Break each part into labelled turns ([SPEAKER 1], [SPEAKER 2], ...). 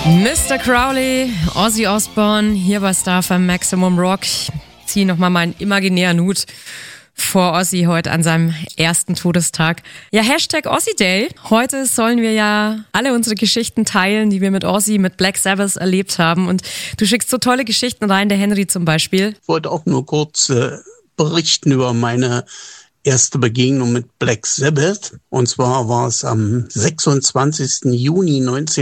[SPEAKER 1] Mr. Crowley, Ozzy Osbourne, hier bei Star FM Maximum Rock. Ich ziehe nochmal meinen imaginären Hut vor Ozzy heute an seinem ersten Todestag. Ja, Hashtag Ozzy Day. Heute sollen wir ja alle unsere Geschichten teilen, die wir mit Ozzy, mit Black Sabbath erlebt haben. Und du schickst so tolle Geschichten rein, der Henry zum Beispiel.
[SPEAKER 2] Ich wollte auch nur kurz berichten über meine erste Begegnung mit Black Sabbath. Und zwar war es am 26. Juni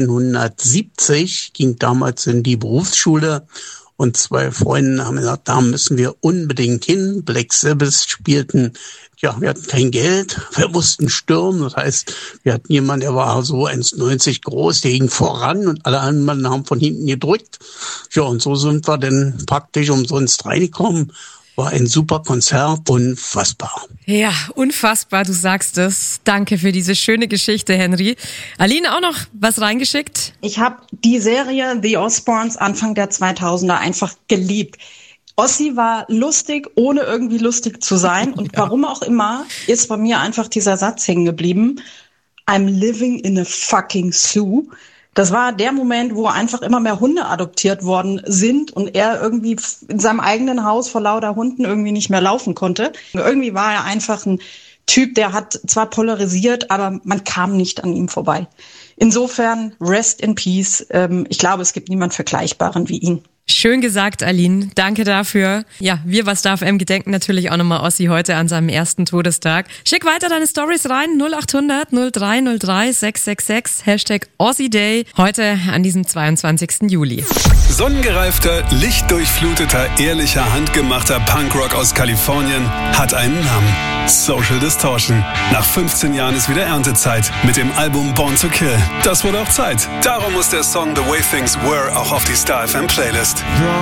[SPEAKER 2] 1970, ging damals in die Berufsschule und zwei Freunde haben gesagt, da müssen wir unbedingt hin. Black Sabbath spielten, ja, wir hatten kein Geld, wir mussten stürmen. Das heißt, wir hatten jemanden, der war so 1,90 groß, der ging voran und alle anderen haben von hinten gedrückt. Ja, und so sind wir dann praktisch umsonst reingekommen. War ein super Konzert, unfassbar.
[SPEAKER 1] Ja, unfassbar, du sagst es. Danke für diese schöne Geschichte, Henry. Aline, auch noch was reingeschickt?
[SPEAKER 3] Ich habe die Serie The Osbournes Anfang der 2000er einfach geliebt. Ozzy war lustig, ohne irgendwie lustig zu sein. Und warum auch immer, ist bei mir einfach dieser Satz hängen geblieben. I'm living in a fucking zoo. Das war der Moment, wo einfach immer mehr Hunde adoptiert worden sind und er irgendwie in seinem eigenen Haus vor lauter Hunden irgendwie nicht mehr laufen konnte. Irgendwie war er einfach ein Typ, der hat zwar polarisiert, aber man kam nicht an ihm vorbei. Insofern, rest in peace. Ich glaube, es gibt niemand Vergleichbaren wie ihn.
[SPEAKER 1] Schön gesagt, Aline. Danke dafür. Ja, wir bei Star FM gedenken natürlich auch nochmal Ozzy heute an seinem ersten Todestag. Schick weiter deine Stories rein. 0800 0303 666. Hashtag Ozzy Day. Heute an diesem 22. Juli.
[SPEAKER 4] Sonnengereifter, lichtdurchfluteter, ehrlicher, handgemachter Punkrock aus Kalifornien hat einen Namen. Social Distortion. Nach 15 Jahren ist wieder Erntezeit mit dem Album Born to Kill. Das wurde auch Zeit. Darum muss der Song The Way Things Were auch auf die Star FM Playlist.